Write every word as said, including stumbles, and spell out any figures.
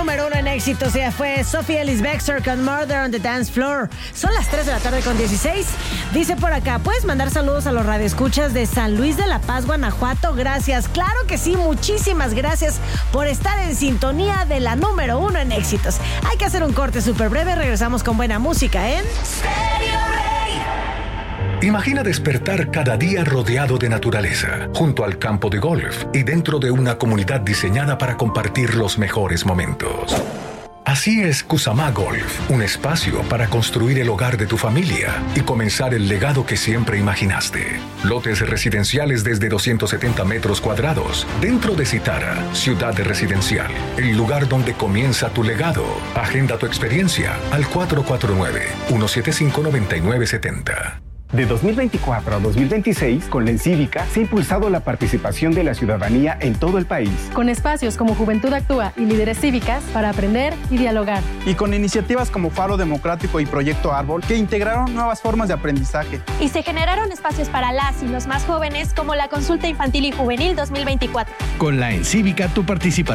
número uno en éxitos. Ella fue Sophie Ellis Bextor con Murder on the Dance Floor. Son las tres de la tarde con dieciséis. Dice por acá, ¿puedes mandar saludos a los radioescuchas de San Luis de la Paz, Guanajuato? Gracias. Claro que sí, muchísimas gracias por estar en sintonía de la número uno en éxitos. Hay que hacer un corte súper breve. Regresamos con buena música en Stereo Rey. Imagina despertar cada día rodeado de naturaleza, junto al campo de golf y dentro de una comunidad diseñada para compartir los mejores momentos. Así es Kusama Golf, un espacio para construir el hogar de tu familia y comenzar el legado que siempre imaginaste. Lotes residenciales desde doscientos setenta metros cuadrados, dentro de Citara, ciudad residencial, el lugar donde comienza tu legado. Agenda tu experiencia al cuatro cuatro nueve, uno siete cinco, nueve nueve siete cero. De dos mil veinticuatro a dos mil veintiséis, con la Encívica, se ha impulsado la participación de la ciudadanía en todo el país. Con espacios como Juventud Actúa y Líderes Cívicas para aprender y dialogar. Y con iniciativas como Faro Democrático y Proyecto Árbol, que integraron nuevas formas de aprendizaje. Y se generaron espacios para las y los más jóvenes, como la Consulta Infantil y Juvenil dos mil veinticuatro. Con la Encívica, tu participación